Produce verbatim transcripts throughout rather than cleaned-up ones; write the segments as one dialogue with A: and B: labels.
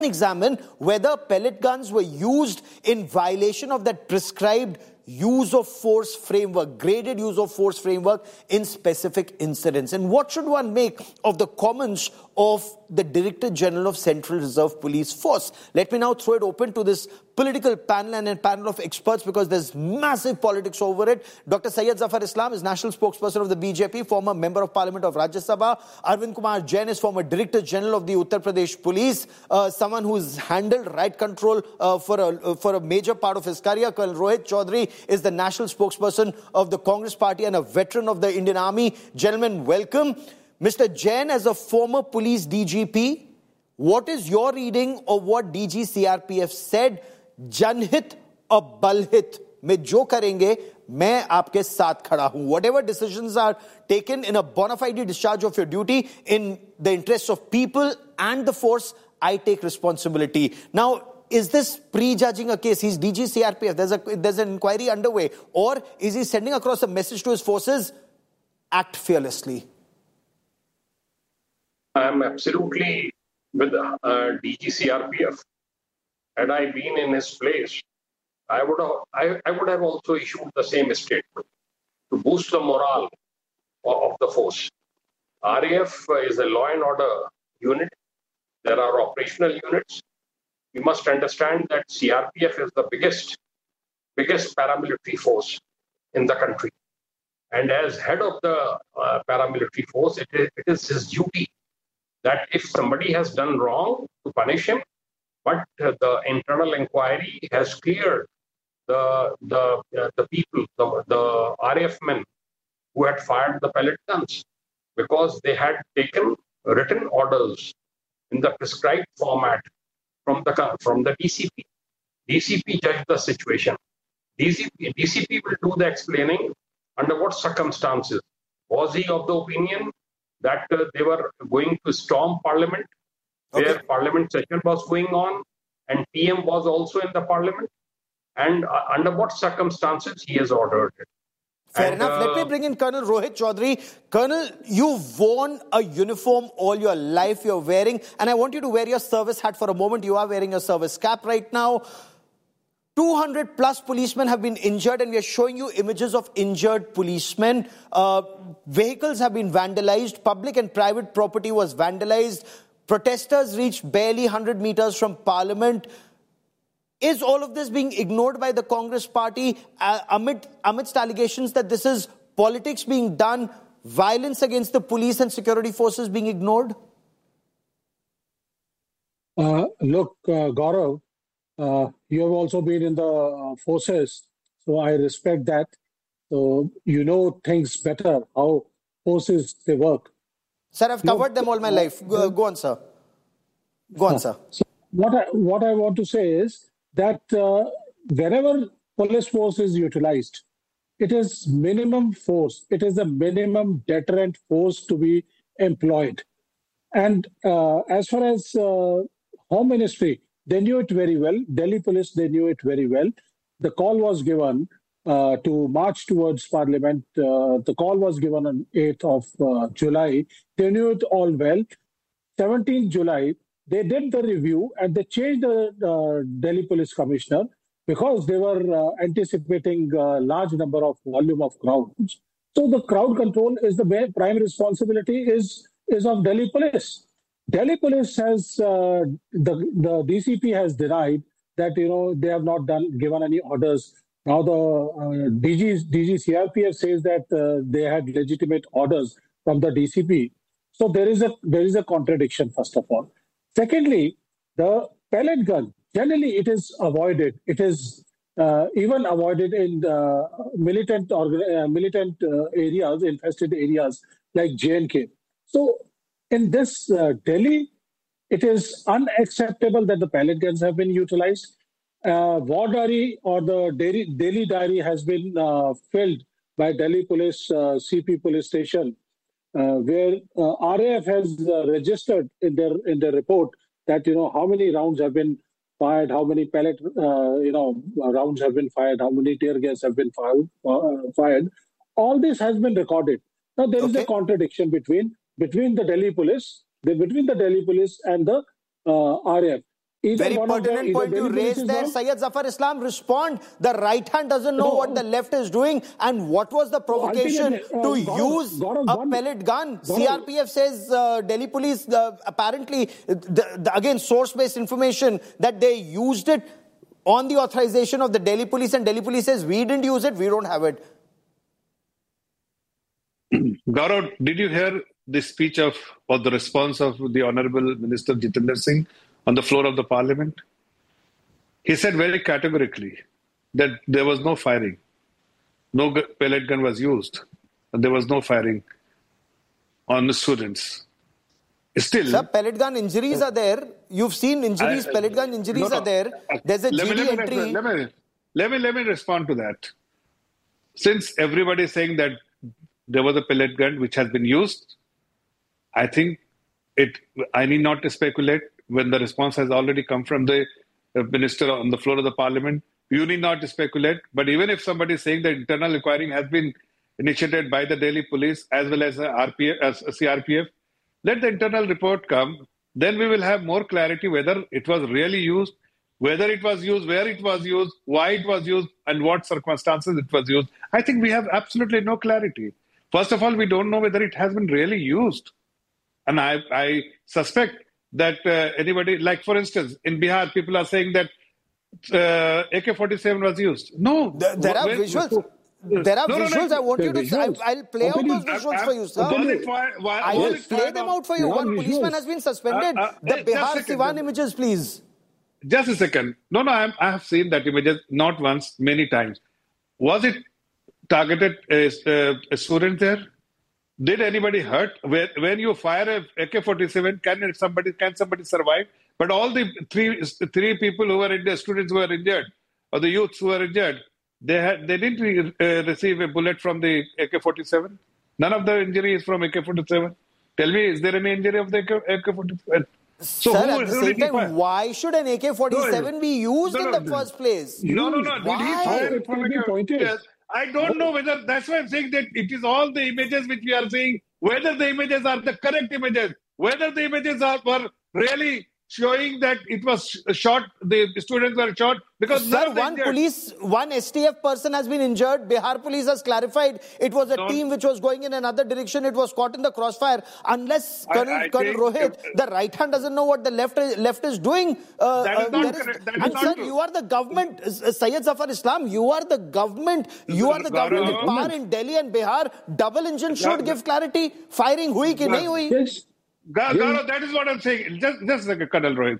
A: examine whether pellet guns were used in violation of that prescribed use of force framework, graded use of force framework in specific incidents. And what should one make of the comments of the Director General of Central Reserve Police Force? Let me now throw it open to this political panel and a panel of experts, because there's massive politics over it. Doctor Syed Zafar Islam is national spokesperson of the B J P, former member of parliament of Rajya Sabha. Arvind Kumar Jain is former Director General of the Uttar Pradesh Police, uh, someone who's handled right control uh, for, a, uh, for a major part of his career. Colonel Rohit Chaudhary is the national spokesperson of the Congress Party and a veteran of the Indian Army. Gentlemen, welcome. Mister Jain, as a former police D G P, what is your reading of what D G C R P F said? Janhit or balhit mein jo karenge, main aapke saath khada hu. Whatever decisions are taken in a bona fide discharge of your duty in the interests of people and the force, I take responsibility. Now, is this prejudging a case? He's D G C R P F. There's a there's an inquiry underway, or is he sending across a message to his forces? Act fearlessly.
B: I am absolutely with uh, D G C R P F. Had I been in his place, I would have I, I would have also issued the same statement to boost the morale of, of the force. R A F is a law and order unit. There are operational units. You must understand that C R P F is the biggest, biggest paramilitary force in the country. And as head of the uh, paramilitary force, it is, it is his duty that if somebody has done wrong, to punish him. But uh, the internal inquiry has cleared the the uh, the people, the, the R A F men who had fired the pellet guns, because they had taken written orders in the prescribed format from the from the D C P. D C P judged the situation. D C P, D C P will do the explaining under what circumstances. Was he of the opinion that uh, they were going to storm Parliament, where okay. Parliament session was going on, and P M was also in the Parliament? And uh, under what circumstances he has ordered it?
A: Fair
B: and,
A: enough.
B: Uh,
A: Let me bring in Colonel Rohit Chaudhary. Colonel, you've worn a uniform all your life. You're wearing, and I want you to wear your service hat for a moment. You are wearing your service cap right now. two hundred plus policemen have been injured, and we are showing you images of injured policemen. Uh, vehicles have been vandalized. Public and private property was vandalized. Protesters reached barely one hundred meters from Parliament. Is all of this being ignored by the Congress party uh, amid, amidst allegations that this is politics being done, violence against the police and security forces being ignored?
C: Uh, look, uh, Gaurav, uh, you have also been in the uh, forces, so I respect that. So you know things better, how forces they work.
A: Sir, I've covered look, them all my life. Go, go on, sir. Go on, sir.
C: So what I, what I want to say is that uh, wherever police force is utilized, it is minimum force. It is a minimum deterrent force to be employed. And uh, as far as uh, Home Ministry, they knew it very well. Delhi Police, they knew it very well. The call was given uh, to march towards Parliament. Uh, the call was given on eighth of uh, July. They knew it all well. seventeenth July, they did the review and they changed the uh, Delhi Police Commissioner because they were uh, anticipating a large number of volume of crowds. So the crowd control is the prime responsibility is, is of Delhi Police. Delhi Police has, uh, the, the D C P has denied that, you know, they have not done given any orders. Now the uh, D G, D G C R P F says that uh, they had legitimate orders from the D C P. So there is a there is a contradiction, first of all. Secondly, the pellet gun, generally it is avoided. It is uh, even avoided in uh, militant or uh, militant uh, areas, infested areas like J and K. So in this uh, Delhi, it is unacceptable that the pellet guns have been utilized. Uh, war diary or the Delhi, Delhi diary has been uh, filled by Delhi Police uh, C P Police Station, uh, where uh, R A F has uh, registered in their in their report that, you know, how many rounds have been fired, how many pellet uh, you know rounds have been fired, how many tear gas have been fired. Uh, fired. All this has been recorded. Now there okay. is a contradiction between between the Delhi Police, the, between the Delhi Police and the uh, R A F. Either
A: Very
C: one of them,
A: pertinent
C: either
A: point you
C: Delhi police
A: raised
C: is
A: there,
C: wrong.
A: Syed Zafar Islam. Respond. The right hand doesn't know
C: No.
A: what the left is doing. And what was the provocation
C: ultimately, uh,
A: to
C: Gaurav-
A: use
C: Gaurav,
A: a
C: one-
A: pellet gun?
C: Gaurav-
A: C R P F says uh, Delhi police, uh, apparently, the, the, again, source-based information, that they used it on the authorization of the Delhi police, and Delhi police says, we didn't use it, we don't have it.
D: Gaurav, did you hear the speech of or the response of the Honorable Minister Jitendra Singh on the floor of the Parliament? He said very categorically that there was no firing. No gu- pellet gun was used. And there was no firing on the students. Still,
A: Sir, pellet gun injuries are there. You've seen injuries,
D: I-
A: pellet gun injuries
D: no, no.
A: are there. There's a
D: let
A: G
D: me,
A: D
D: let me,
A: entry.
D: Let me, let me let me respond to that. Since everybody is saying that there was a pellet gun which has been used, I think it. I need not to speculate when the response has already come from the uh, minister on the floor of the Parliament. You need not to speculate. But even if somebody is saying that internal inquiry has been initiated by the Delhi police as well as uh, R P F, as C R P F, let the internal report come. Then we will have more clarity whether it was really used, whether it was used, where it was used, why it was used, and what circumstances it was used. I think we have absolutely no clarity. First of all, we don't know whether it has been really used. And I, I suspect that uh, anybody, like for instance, in Bihar, people are saying that uh, A K forty-seven was used. No.
A: There, there are
D: When-
A: visuals. There are
D: No, no, no.
A: visuals. I want
C: There
A: you
C: are
A: to. I,
C: visuals.
A: I'll play out
C: Opinion-
A: those visuals
D: I- I-
A: for you, sir.
D: Was it fi- why-
A: I
D: was
A: will
D: it
A: play
D: fired
A: them
D: off?
A: out for you.
C: There are
A: One policeman
C: visuals.
A: has been suspended.
D: Uh, uh,
A: the
D: hey, just a
A: Bihar
D: second,
A: Siwan
D: just-
A: images, please.
D: Just a second. No, no, I'm, I have seen that images not once, many times. Was it targeted a, a, a student there? Did anybody hurt? When, when you fire a A K forty-seven, can somebody can somebody survive? But all the three three people who were injured, students who were injured, or the youths who were injured, they had they didn't re, uh, receive a bullet from the A K forty-seven. None of the injury is from A K forty-seven. Tell me, is there any injury of the A K forty-seven? So
A: Sir,
D: who-
A: at the
D: who
A: same
D: did he fire?
A: time, why should an A K forty-seven be used
D: No,
A: in
D: no,
A: the
D: no.
A: first place?
D: No, no, no. Did
A: Why?
D: he
C: How
D: fire
C: it
D: from
C: can be
D: a-
C: pointed?
D: Yes. I don't know whether that's why I'm saying that it is all the images which we are seeing, whether the images are the correct images, whether the images are were really showing that it was sh- shot, the students were shot, because none
A: Sir,
D: of the
A: one
D: injured-
A: police, one S T F person has been injured. Bihar police has clarified it was a
D: No.
A: team which was going in another direction. It was caught in the crossfire. Unless
D: I-
A: Colonel,
D: I
A: Colonel
D: think,
A: Rohit,
D: uh,
A: the right hand doesn't know what the left is, left is doing. Uh,
D: That is
A: uh,
D: not
A: there
D: correct. That is
A: and
D: not
A: sir,
D: true.
A: you are the government. Uh, Syed Zafar Islam, you are the government. You are the
D: Gaurav-
A: government in power in Delhi and Bihar. Double engine should
D: Gaurav-
A: give clarity. Firing hui ki nahi hui?
C: Yes.
D: Ga- Gaurav, that is what I'm saying. Just, just like a Colonel Rohit.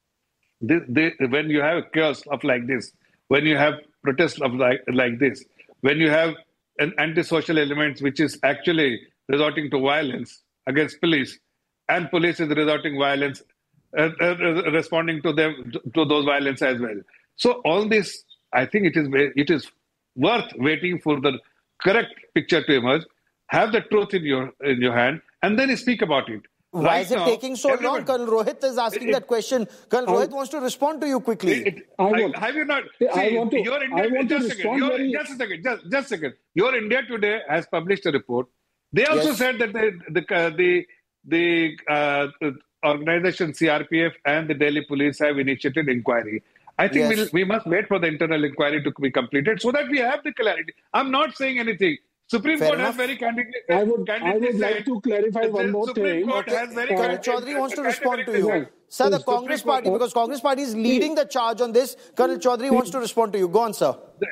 D: This, this, when you have chaos of like this, when you have protests of like, like this, when you have an antisocial element which is actually resorting to violence against police, and police is resorting violence, uh, uh, uh, responding to them to those violence as well. So all this, I think it is it is worth waiting for the correct picture to emerge. Have the truth in your in your hand, and then speak about it.
A: Why
D: Right
A: is it
D: now,
A: taking so long?
D: everyone-
A: Colonel Rohit is asking
D: It-
A: that question. Colonel
C: I-
A: Rohit wants to respond to you quickly.
D: It-
C: I
D: I-
C: want-
D: have you not?
C: I
D: See,
C: want to-
D: your
C: I
D: India,
C: want to
D: just a second.
C: respond
D: Your,
C: very-
D: just a second. Just, just a second. Your India Today has published a report. They also
A: Yes.
D: said that the the uh, the, the uh, organization C R P F and the Delhi police have initiated inquiry. I think
A: Yes.
D: we'll, we must wait for the internal inquiry to be completed so that we have the clarity. I'm not saying anything. Supreme
A: Fair
D: Court
A: enough.
D: has very candidly,
C: I would, I
D: candidly
C: would like
D: said
C: to clarify
D: that
C: one
D: the
C: more
D: Supreme
C: thing.
D: Court has very
A: Colonel
D: candidly-
A: Chaudhary wants to respond to you.
D: categorically said-
A: Sir, the
C: Yes,
A: Congress
D: Supreme
A: party,
D: Court-
A: because Congress party is leading the charge on this, Colonel Chaudhary wants to respond to you. Go on, sir.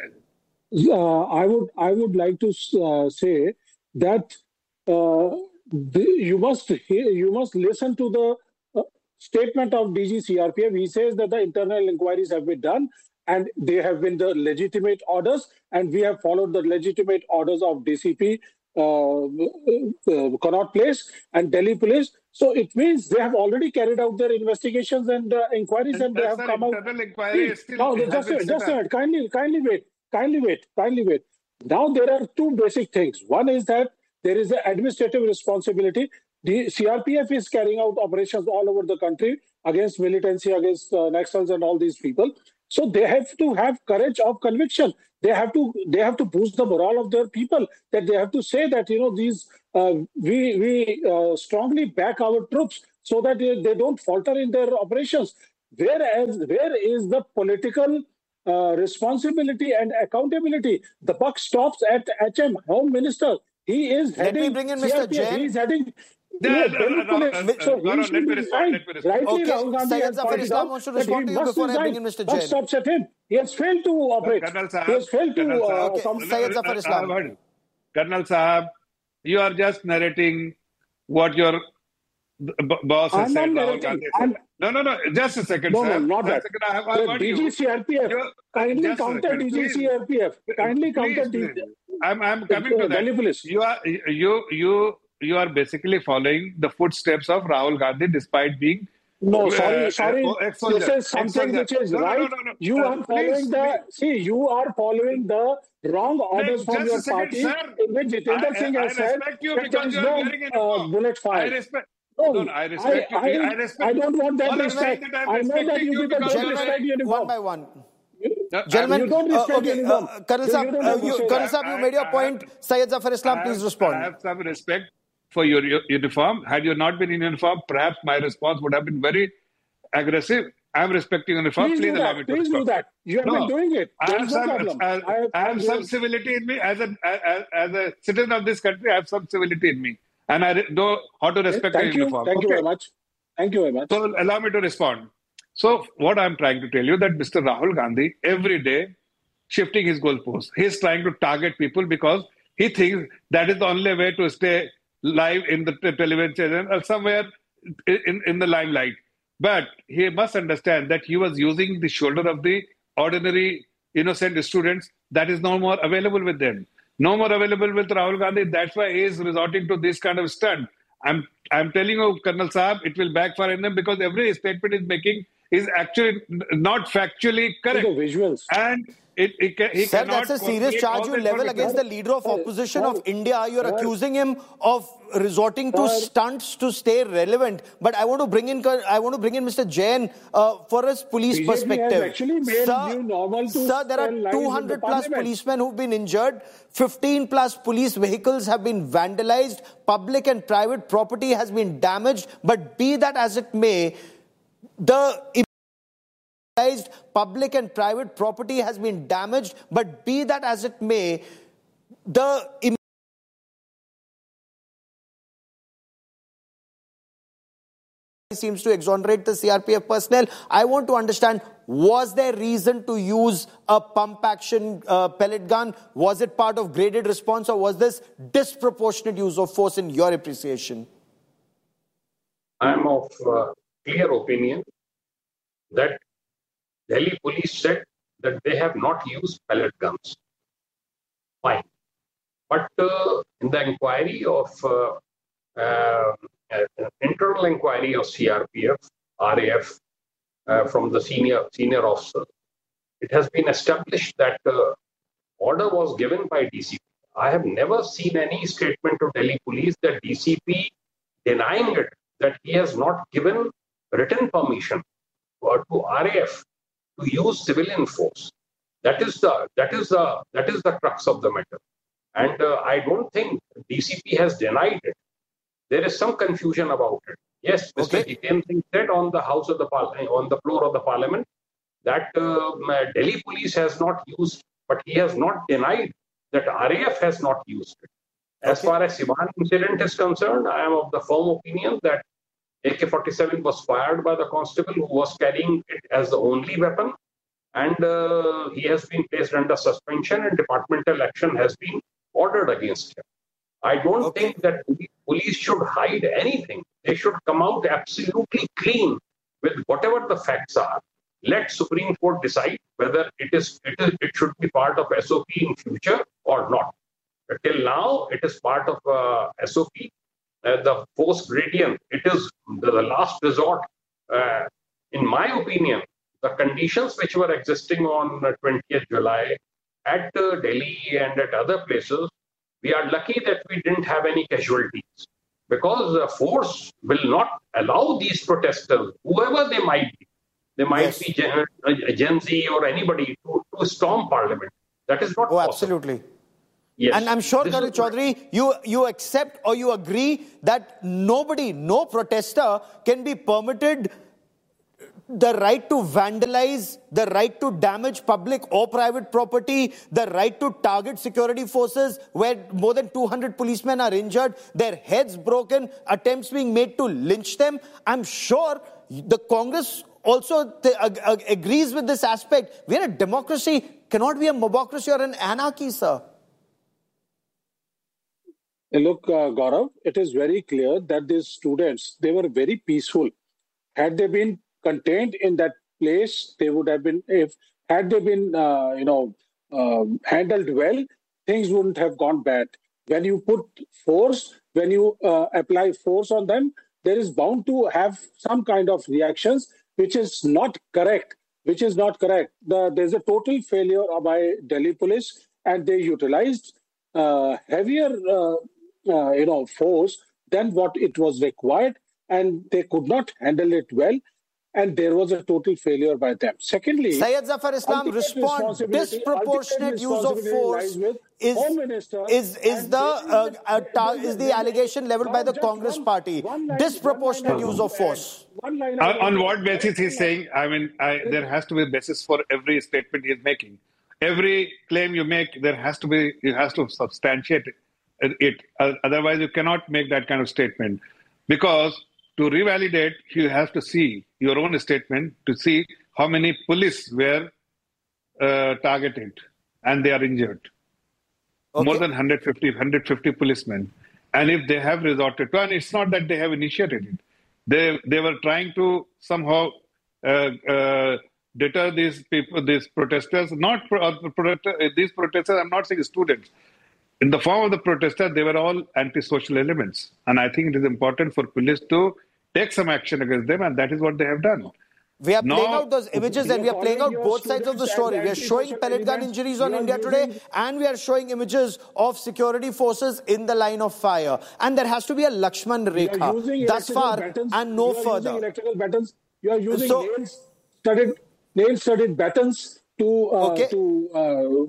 C: Uh, I would I would like to uh, say that uh, the, you must hear, you must listen to the uh, statement of D G C R P F. He says that the internal inquiries have been done and they have been the legitimate orders, and we have followed the legitimate orders of D C P, uh, uh, Connaught Place, and Delhi Police. So it means they have already carried out their investigations and uh, inquiries, and they have
D: Sir,
C: come out.
D: internal inquiry is still
C: No,
D: has
C: just
D: been
C: a,
D: set
C: just a
D: up.
C: minute. Kindly, kindly wait. Kindly wait. Kindly wait. Now there are two basic things. One is that there is an administrative responsibility. The C R P F is carrying out operations all over the country against militancy, against uh, Naxals and all these people. So they have to have courage of conviction. They have to they have to boost the morale of their people. That they have to say that you know these uh, we we uh, strongly back our troops so that they, they don't falter in their operations. Whereas, where is the political uh, responsibility and accountability? The buck stops at H M, Home Minister. He is
A: Let
C: heading
A: me bring in Mister
C: C R P F.
A: Jain.
C: He is heading.
D: Yeah,
C: Yeah,
D: uh,
C: Delhi
D: uh,
C: police.
D: uh,
C: So
D: uh,
C: he
D: Gaurav,
C: should
D: let me
C: be
D: respond,
C: resigned.
D: let me respond.
C: Rightly,
A: Okay,
C: Rahul Gandhi
A: Syed
C: has
A: Zafar
C: pointed
A: Islam
C: out
A: wants to
C: that
A: respond
C: he
A: to you
C: must
A: before I bring
C: resign.
A: in Mister
C: Buck
A: Jain.
C: stops at him. He has failed to operate.
D: Colonel
C: He
D: Sahab,
C: has failed to
D: Colonel Sahab,
C: uh,
A: Okay,
C: come.
A: Syed Zafar
D: I have
A: Islam.
D: heard you. Colonel Sahab, you are just narrating what your b- boss has
C: I'm
D: said,
C: not
D: Rahul
C: narrating.
D: Gandhi said.
C: I'm,
D: No, no, no, just a second,
C: no, no,
D: sir.
C: not
D: Just a
C: that.
D: second, I have I have
C: The
D: heard you.
C: D G C R P F,
D: You-
C: kindly
D: just a
C: counter
D: second,
C: D G C R P F.
D: please.
C: Kindly counter
D: Please,
C: D-
D: please. I'm, I'm coming to
C: uh,
D: that.
C: Delhi police.
D: You are, you, you, you are basically following the footsteps of Rahul Gandhi despite being
C: No,
D: uh,
C: sorry,
D: uh,
C: sorry.
D: ex-soldier.
C: This is something
D: Ex-soldier.
C: which is
D: No, no, no,
C: right.
D: no, no.
C: You
D: Uh,
C: are
D: please,
C: following the,
D: please.
C: see, you are following the wrong orders from
D: Just
C: your
D: a second,
C: party,
D: sir.
C: in which Jitendra
D: I,
C: Singh
D: I, I
C: has said
D: respect you
C: that there
D: because
C: is
D: you are
C: no
D: wearing a
C: uh,
D: uniform.
C: bullet
D: I
C: fired.
D: respect.
C: No,
D: No, no, I
C: I,
D: respect you.
C: I,
D: I respect.
C: I don't want that
D: All I'm
C: respect.
D: saying that I'm
C: I know that
D: respecting
C: you
D: you
C: people
D: because
C: don't
D: you are
C: respect
D: wearing.
C: uniform.
A: One by one.
D: No,
A: Gentlemen,
C: You don't
A: uh,
C: respect
A: okay,
C: uniform.
A: uh, Colonel
C: You-
A: Saab,
C: you don't
A: uh,
C: have to
A: you,
C: say
A: Colonel
C: that.
A: Saab, you
D: I-
A: made your
D: I
A: point.
D: have-
A: Syed Zafar Islam,
D: I
A: please
D: have,
A: respond.
D: I have some respect for your, your uniform. Had you not been in uniform, perhaps my response would have been very aggressive. I'm respecting uniform.
C: Please
D: Please
C: do
D: allow
C: that.
D: me to
C: Please
D: respond.
C: do that. You have
D: No,
C: been doing it.
D: I
C: There
D: have
C: is no
D: some.
C: problem.
D: Uh,
C: I have,
D: I have
C: I'm
D: some
C: here.
D: civility in me as a as, as a citizen of this country. I have some civility in me, and I re- know how to respect
C: Thank
D: a
C: you.
D: uniform.
C: Thank you
D: Okay.
C: very much. Thank you very much.
D: So allow me to respond. So what I'm trying to tell you that Mister Rahul Gandhi every day shifting his goalposts. He's trying to target people because he thinks that is the only way to stay live in the t- television channel or somewhere in, in the limelight. But he must understand that he was using the shoulder of the ordinary innocent students that is no more available with them. No more available with Rahul Gandhi. That's why he is resorting to this kind of stunt. I'm I'm telling you, Colonel Saab, it will backfire on them because every statement he's making is actually not factually
C: The
D: correct.
C: visuals.
D: And it, it can, he
A: Sir,
D: cannot
A: that's a serious
D: coordinate
A: charge
D: all
A: you
D: the
A: level
D: information.
A: against the leader of
C: Sir,
A: opposition
C: sir,
A: of India. You're
C: sir.
A: accusing him of resorting to
C: Sir.
A: stunts to stay relevant. But I want to bring in, I want to bring in Mister Jain uh, for his police
C: B J P has
A: perspective.
C: actually made new normal to
A: sir, there
C: tell
A: are
C: lies in
A: two
C: the
A: hundred plus
C: parliament.
A: policemen who've been injured. fifteen plus police vehicles have been vandalized. Public and private property has been damaged. But be that as it may, the public and private property has been damaged, but be that as it may, the seems to exonerate the C R P F personnel. I want to understand, was there reason to use a pump action uh, pellet gun? Was it part of graded response, or was this disproportionate use of force in your appreciation?
B: I'm of uh, clear opinion that Delhi police said that they have not used pellet guns. Fine. But uh, in the inquiry of uh, uh, uh, internal inquiry of C R P F, R A F, uh, from the senior senior officer, it has been established that uh, order was given by D C P. I have never seen any statement of Delhi police that D C P denying it, that he has not given written permission uh, to R A F to use civilian force. That is the that is the that is the crux of the matter, and uh, I don't think D C P has denied it. There is some confusion about it. Yes, Mister
A: Okay.
B: Jiten Singh said on the house of the on the floor of the parliament that uh, Delhi police has not used, but he has not denied that R A F has not used it. As
A: Okay.
B: far as Siwan incident is concerned, I am of the firm opinion that A K forty-seven was fired by the constable who was carrying it as the only weapon, and uh, he has been placed under suspension and departmental action has been ordered against him. I don't
A: Okay.
B: think that police should hide anything. They should come out absolutely clean with whatever the facts are. Let Supreme Court decide whether it is it is it should be part of S O P in future or not. But till now, it is part of uh, S O P. Uh, the force gradient, it is the, the last resort. Uh, in my opinion, the conditions which were existing on uh, twentieth July at uh, Delhi and at other places, we are lucky that we didn't have any casualties, because uh, force will not allow these protesters, whoever they might be, they might
A: Yes.
B: be Gen, uh, Gen Z or anybody, to, to storm parliament. That is not
A: Oh,
B: possible.
A: absolutely.
B: Yes.
A: And I'm sure,
B: This
A: Colonel
B: is-
A: Chaudhary, you, you accept or you agree that nobody, no protester can be permitted the right to vandalize, the right to damage public or private property, the right to target security forces where more than two hundred policemen are injured, their heads broken, attempts being made to lynch them. I'm sure the Congress also th- ag- ag- agrees with this aspect. We're a democracy, cannot be a mobocracy or an anarchy, sir.
C: Look, uh, Gaurav, it is very clear that these students, they were very peaceful. Had they been contained in that place, they would have been, if had they been, uh, you know, uh, handled well, things wouldn't have gone bad. When you put force, when you uh, apply force on them, there is bound to have some kind of reactions, which is not correct, which is not correct. The, there's a total failure by Delhi police, and they utilized uh, heavier, uh, uh, you know, force than what it was required, and they could not handle it well. And there was a total failure by them. Secondly,
A: Syed Zafar Islam respond disproportionate use of force is is is the uh, uh, tar- is the allegation leveled by the Congress party. Disproportionate use of force.
D: On, on what basis he's saying? I mean, I, there has to be a basis for every statement he's making. Every claim you make, there has to be, it has to substantiate it. it. Otherwise, you cannot make that kind of statement. Because to revalidate, you have to see your own statement to see how many police were uh, targeted and they are injured. Okay. More than one hundred fifty, one hundred fifty policemen. And if they have resorted to, and it's not that they have initiated it, they they were trying to somehow uh, uh, deter these people, these protesters, not pro- uh, these protesters, I'm not saying students. In the form of the protesters, they were all anti-social elements. And I think it is important for police to take some action against them, and that is what they have done.
A: We are playing now, out those images and we are playing out both sides of the story. We are showing pellet gun injuries on India Today, and we are showing images of security forces in the line of fire. And there has to be a Lakshman Rekha thus far
C: batons,
A: and no
C: you are
A: further.
C: Using electrical batons. You are using
A: so,
C: nail-studded, nail-studded batons to uh,
A: okay.
C: to. Uh,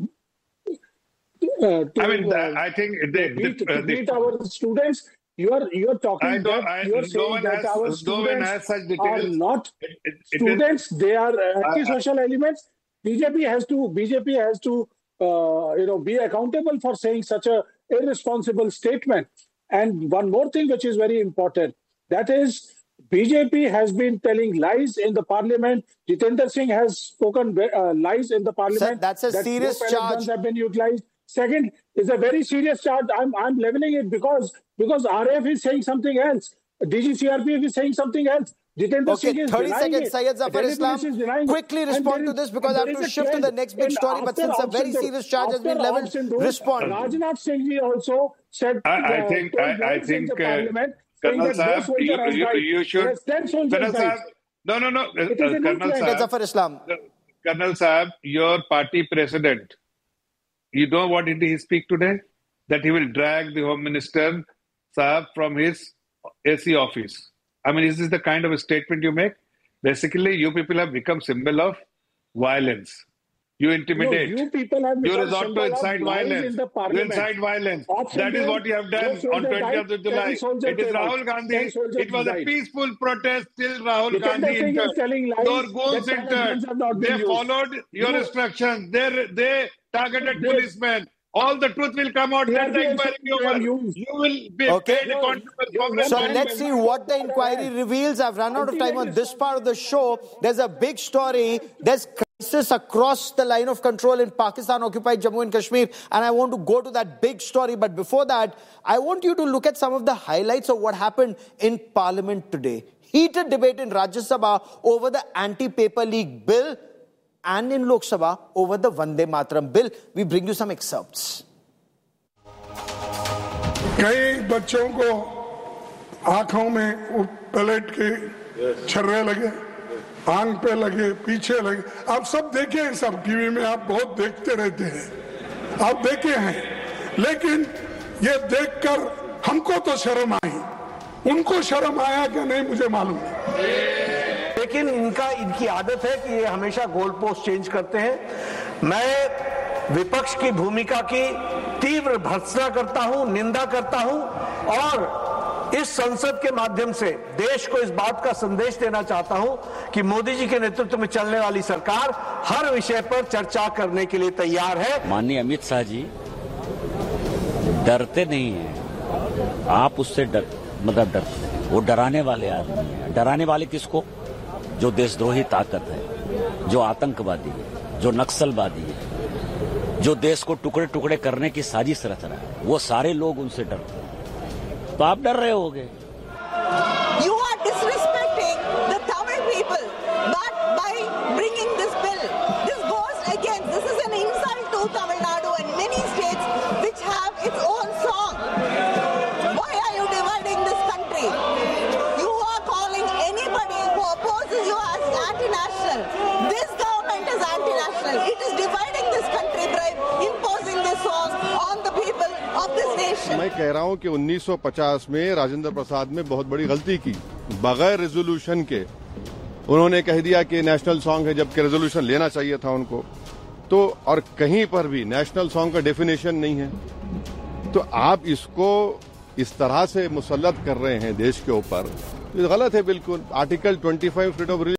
C: Uh, to,
D: I mean,
C: uh,
D: I think they,
C: beat,
D: uh,
C: to beat our students. You are you are talking
D: I
C: that
D: I,
C: you are
D: no
C: saying that
D: has,
C: our
D: no
C: students
D: details,
C: are not
D: it, it, it
C: students.
D: Is,
C: they are anti-social uh, elements. B J P has to B J P has to uh, you know be accountable for saying such a irresponsible statement. And one more thing which is very important, that is B J P has been telling lies in the parliament. Jitendra Singh has spoken uh, lies in the parliament.
A: Sir, that's a
C: that
A: serious
C: no
A: charge.
C: Guns have been utilized. Second is a very serious charge. I'm I'm leveling it because because R A F is saying something else. D G C R P F is saying something else. Jitendra
A: okay,
C: Singh is
A: thirty seconds,
C: it.
A: Syed Zafar Islam. Quickly respond to this because I have to shift to the next big story. But since a very serious charge has been leveled, respond.
C: Rajnath Singh ji also said.
D: I, I uh, think I, I think uh, Colonel Saab, you, you, you should. Colonel Saab, no, no, no. Uh, Colonel Saab,
A: Zafar Islam.
D: Colonel Saab, your party president. You know what did he speak today? That he will drag the Home Minister Saab from his A C office. I mean, is this the kind of a statement you make? Basically, you people have become symbol of violence. You intimidate.
C: No, you people have
D: you resort to incite violence. You incite violence.
C: Option
D: that is what you have done on twentieth of July. It is Rahul Gandhi. It was a peaceful protest till Rahul
C: the
D: Gandhi entered. Your goons entered. They followed your no. instructions. They, they targeted they, policemen. All the truth will come out. Let the inquiry be over. You will be
A: okay.
D: paid no,
A: So let's see what the inquiry reveals. I've run out of time on this part of the show. There's a big story. There's crisis across the line of control in Pakistan-occupied Jammu and Kashmir. And I want to go to that big story. But before that, I want you to look at some of the highlights of what happened in Parliament today. Heated debate in Rajya Sabha over the anti-paper leak bill, and in Lok Sabha over the Vande Mataram bill. We bring you some excerpts.
E: कई बच्चों को आंखों में palette के छर्रे लगे, आंख पे लगे, पीछे लगे. आप सब देखे हैं, सब टीवी में आप बहुत देखते रहते हैं. आप देखे हैं, लेकिन ये देखकर हमको तो शर्म आई. उनको शर्म आया कि नहीं मुझे मालूम नहीं.
F: लेकिन इनका इनकी आदत है कि ये हमेशा गोल पोस्ट चेंज करते हैं. मैं विपक्ष की भूमिका की तीव्र भर्त्सना करता हूं, निंदा करता हूं और इस संसद के माध्यम से देश को इस बात का संदेश देना चाहता हूं कि मोदी जी के नेतृत्व में चलने वाली सरकार हर विषय पर चर्चा करने के लिए तैयार है।
G: माननीय अमित शाह जी डरते नहीं हैं, आप उससे डर मतलब डरते हैं। वो डराने वाले आदमी हैं। डराने वाले किसको? जो देशद्रोही ताकत है, जो आतंकवादी है, जो नक्सलवादी है, जो देश को टुकड़े टुकड़े करने की साजिश रच रहा है, वो सारे लोग उनसे डरते हैं। तो आप डर रहे होगे।
H: You are disrespecting the Tamil people, but by bringing this bill, this goes against. This is an insult to Tamil Nadu and many states which have its own song. Why are you dividing this country? You are calling anybody who opposes you as anti-national. This government is anti-national. It is dividing this country by imposing this song on the people of this nation.
I: मैं कह रहा हूं कि उन्नीस सौ पचास में राजेंद्र प्रसाद ने बहुत बड़ी गलती की। बगैर रेजोल्यूशन के उन्होंने कह दिया कि नेशनल सॉन्ग है, जबकि रेजोल्यूशन लेना चाहिए था उनको। तो और कहीं पर भी नेशनल सॉन्ग का डेफिनेशन नहीं है। तो आप इसको इस तरह से मुसल्लत कर रहे हैं देश के ऊपर, तो गलत है बिल्कुल। आर्टिकल पच्चीस फ्रीडम ऑफ